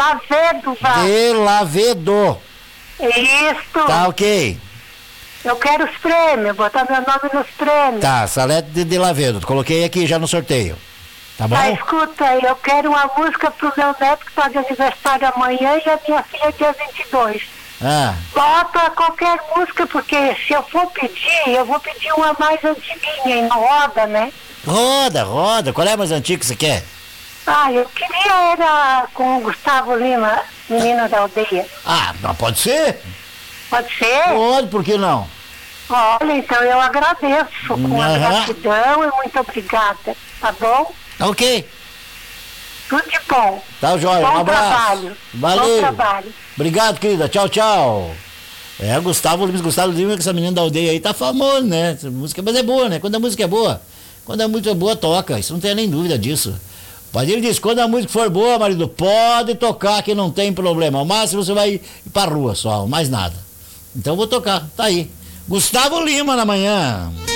Lavedo, Wagner. De Lavedo. Isso. Tá, ok. Eu quero os prêmios, botar meu nome nos prêmios. Tá, Salete de Lavedo. Coloquei aqui já no sorteio. Tá bom? Tá, escuta aí, eu quero uma música pro meu neto que tá de aniversário amanhã e a minha filha dia 22. Ah, Bota qualquer música, porque se eu for pedir, eu vou pedir uma mais antiguinha e não roda, né? roda. Qual é a mais antiga que você quer? Ah, eu queria era com o Gustavo Lima, Menina da Aldeia. Ah, não pode ser? Pode ser? Pode, por que não? Olha, então eu agradeço com a gratidão e muito obrigada, tá bom? Ok. Tudo de bom. Tá, joia. Um Bom abraço. trabalho. Valeu. Bom trabalho. Obrigado, querida. Tchau, tchau. Gustavo Lima, que essa menina da aldeia aí tá famoso, né? Essa música, mas é boa, né? Quando a música é boa, toca. Isso não tem nem dúvida disso. O Padilha diz, quando a música for boa, marido, pode tocar que não tem problema. Ao máximo você vai ir pra rua só, mais nada. Então eu vou tocar, tá aí. Gustavo Lima na manhã.